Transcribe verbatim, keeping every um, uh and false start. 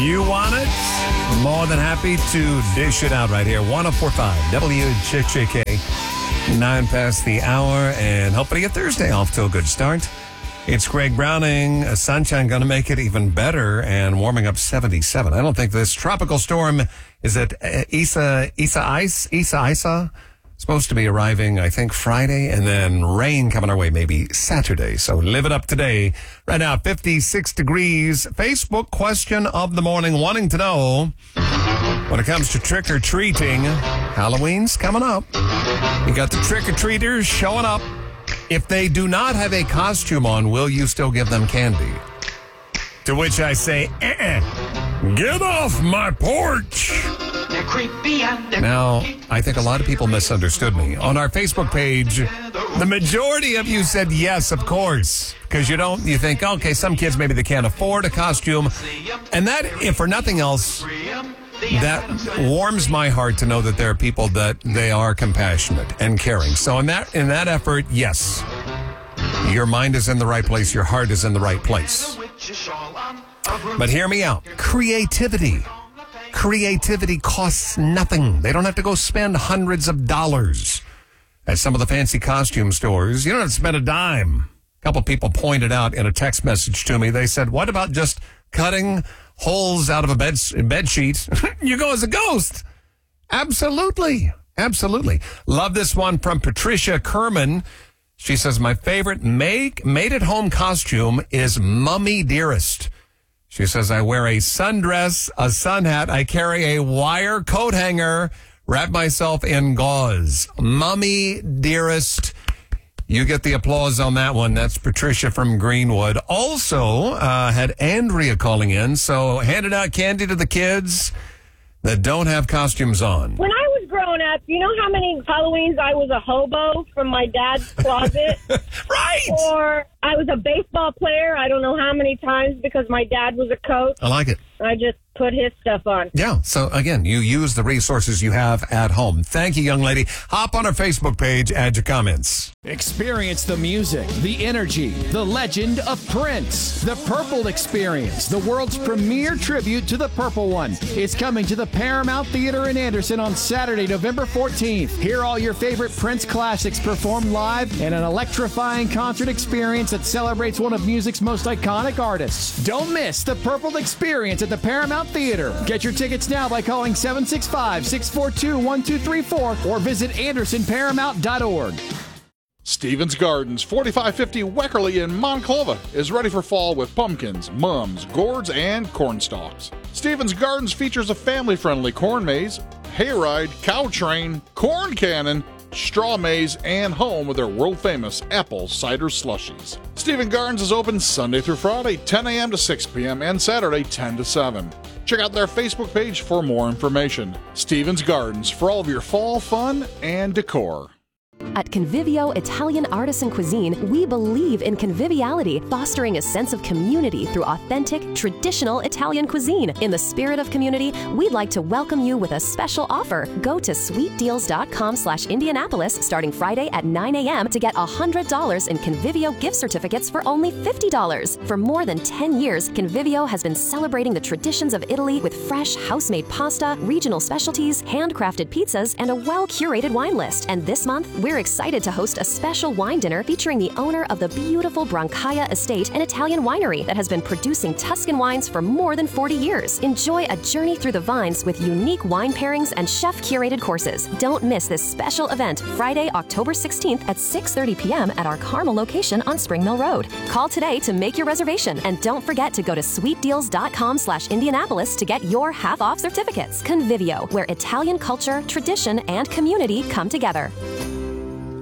You want it? More than happy to dish it out right here. one oh four point five W J J K. Nine past the hour, and hopefully your Thursday off to a good start. It's Greg Browning. Sunshine going to make it even better and warming up seventy-seven. I don't think this tropical storm is at Isa, Isa Ice, Isa Isa. Supposed to be arriving, I think, Friday, and then rain coming our way maybe Saturday. So live it up today. Right now, fifty-six degrees. Facebook question of the morning, wanting to know, when it comes to trick-or-treating, Halloween's coming up. You got the trick-or-treaters showing up. If they do not have a costume on, will you still give them candy? To which I say, eh-eh, get off my porch. They're creepy and they're Now, I think a lot of people misunderstood me. On our Facebook page, the majority of you said yes, of course. Because you don't, you think, okay, some kids maybe they can't afford a costume. And that, if for nothing else, that warms my heart to know that there are people that they are compassionate and caring. So in that in that effort, yes, your mind is in the right place, your heart is in the right place. But hear me out. Creativity. Creativity costs nothing. They don't have to go spend hundreds of dollars at some of the fancy costume stores. You don't have to spend a dime. A couple people pointed out in a text message to me. They said, what about just cutting holes out of a bed, bed sheet? You go as a ghost. Absolutely. Absolutely. Love this one from Patricia Kerman. She says, my favorite make, made-at-home costume is Mummy Dearest. She says, I wear a sundress, a sun hat. I carry a wire coat hanger, wrap myself in gauze. Mummy Dearest. You get the applause on that one. That's Patricia from Greenwood. Also, uh, had Andrea calling in. So handed out candy to the kids that don't have costumes on. When I was growing up, you know how many Halloweens I was a hobo from my dad's closet? Right. Or I was a baseball player. I don't know how many times because my dad was a coach. I like it. I just put his stuff on. Yeah. So, again, you use the resources you have at home. Thank you, young lady. Hop on our Facebook page, add your comments. Experience the music, the energy, the legend of Prince. The Purple Experience, the world's premier tribute to the Purple One. It's coming to the Paramount Theater in Anderson on Saturday, November fourteenth. Hear all your favorite Prince classics performed live in an electrifying concert experience that celebrates one of music's most iconic artists. Don't miss the Purple Experience at the Paramount Theater. Get your tickets now by calling seven six five, six four two, one two three four or visit anderson paramount dot org. Stevens Gardens, forty-five fifty Weckerly in Monclova, is ready for fall with pumpkins, mums, gourds, and corn stalks. Stevens Gardens features a family-friendly corn maze, hayride, cow train, corn cannon, straw maze, and home with their world-famous apple cider slushies. Stevens Gardens is open Sunday through Friday, ten a.m. to six p.m., and Saturday, ten to seven. Check out their Facebook page for more information. Stevens Gardens, for all of your fall fun and decor. At Convivio Italian Artisan Cuisine, we believe in conviviality, fostering a sense of community through authentic, traditional Italian cuisine. In the spirit of community, we'd like to welcome you with a special offer. Go to sweet deals dot com slash Indianapolis starting Friday at nine a.m. to get one hundred dollars in Convivio gift certificates for only fifty dollars. For more than ten years, Convivio has been celebrating the traditions of Italy with fresh, house-made pasta, regional specialties, handcrafted pizzas, and a well-curated wine list. And this month, we're excited to host a special wine dinner featuring the owner of the beautiful Brancaia Estate, an Italian winery that has been producing Tuscan wines for more than forty years. Enjoy a journey through the vines with unique wine pairings and chef-curated courses. Don't miss this special event Friday, October sixteenth at six thirty p.m. at our Carmel location on Spring Mill Road. Call today to make your reservation, and don't forget to go to sweet deals dot com slash Indianapolis to get your half-off certificates. Convivio, where Italian culture, tradition, and community come together.